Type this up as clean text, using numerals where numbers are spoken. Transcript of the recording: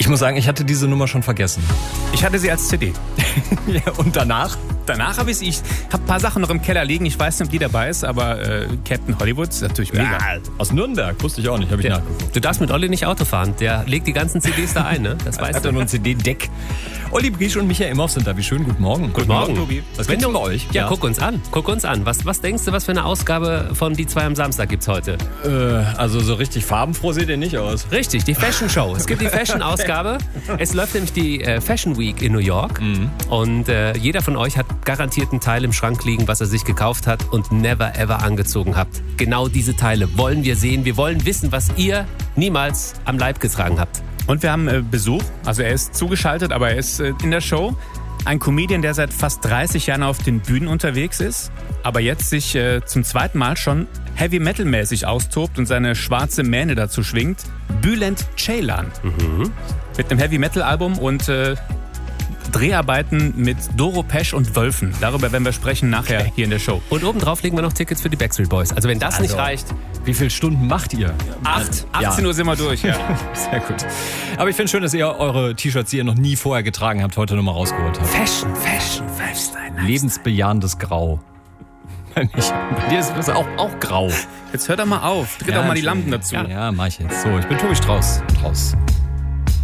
muss sagen, ich hatte diese Nummer schon vergessen. Ich hatte sie als CD. Ja, und danach? Danach habe ich habe ein paar Sachen noch im Keller liegen. Ich weiß nicht, ob die dabei ist, aber Captain Hollywood ist natürlich mega. Ja, aus Nürnberg, wusste ich auch nicht, habe ich nachgeguckt. Du darfst mit Olli nicht Auto fahren. Der legt die ganzen CDs da ein, ne? Das weißt Hat du. er nur ein CD-Deck. Olli Briesch und Michael Imhoff sind da. Wie schön, guten Morgen. Guten Morgen, Tobi. Was gibt's denn bei euch? Ja, guck uns an. Was denkst du, was für eine Ausgabe von Die 2 am Samstag gibt's heute? Also so richtig farbenfroh seht ihr nicht aus. Richtig, die Fashion Show. Es gibt die Fashion-Ausgabe. Es läuft nämlich die Fashion Week in New York. Und jeder von euch hat garantiert einen Teil im Schrank liegen, was er sich gekauft hat und never ever angezogen habt. Genau diese Teile wollen wir sehen. Wir wollen wissen, was ihr niemals am Leib getragen habt. Und wir haben Besuch. Also er ist zugeschaltet, aber er ist in der Show. Ein Comedian, der seit fast 30 Jahren auf den Bühnen unterwegs ist, aber jetzt sich zum zweiten Mal schon Heavy-Metal-mäßig austobt und seine schwarze Mähne dazu schwingt. Bülent Ceylan. Mit einem Heavy-Metal-Album und Dreharbeiten mit Doro Pesch und Wölfen. Darüber werden wir sprechen nachher hier in der Show. Und obendrauf legen wir noch Tickets für die Backstreet Boys. Also wenn das nicht reicht... Wie viele Stunden macht ihr? 18 Uhr sind wir durch, ja. Sehr gut. Aber ich finde schön, dass ihr eure T-Shirts, die ihr noch nie vorher getragen habt, heute nochmal rausgeholt habt. Fashion, Lifestyle. Lebensbejahendes Grau. Bei dir ist es auch grau. Jetzt hör doch mal auf. Dreh doch mal die Lampen dazu. Ja, mach ich jetzt. So, ich bin Tobi Strauß.